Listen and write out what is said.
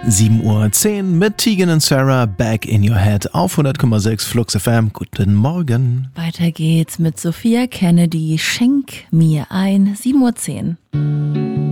7:10 Uhr mit Tegan und Sarah, Back in Your Head auf 100,6 Flux FM. Guten Morgen. Weiter geht's mit Sophia Kennedy, Schenk mir ein, 7:10 Uhr.